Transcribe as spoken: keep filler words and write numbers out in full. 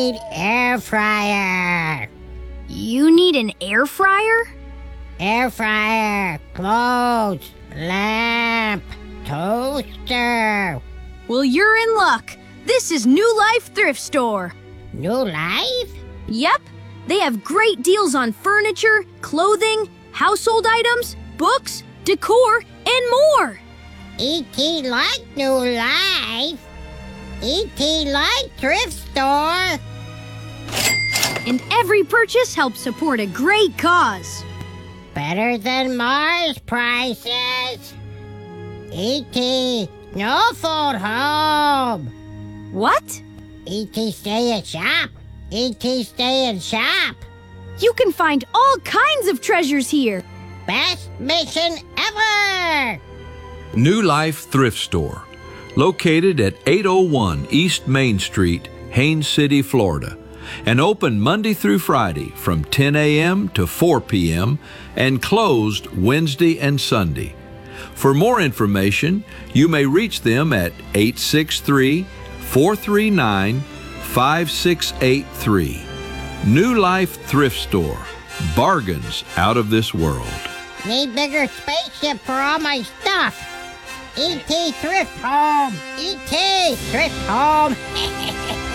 Need air fryer. You need an air fryer? Air fryer, clothes, lamp, toaster. Well, you're in luck. This is New Life Thrift Store. New Life? Yep, they have great deals on furniture, clothing, household items, books, decor, and more. E T like New Life. E T like Thrift Store. And every purchase helps support a great cause. Better than Mars prices. E T no food home. What? E T stay and shop. E T stay and shop. You can find all kinds of treasures here. Best mission ever. New Life Thrift Store, located at eight oh one East Main Street, Haines City, Florida, and open Monday through Friday from ten a m to four p m and closed Wednesday and Sunday. For more information, you may reach them at eight six three, four three nine, five six eight three. New Life Thrift Store, bargains out of this world. Need bigger spaceship for all my stuff. E T Thrift Home. E T Thrift Home.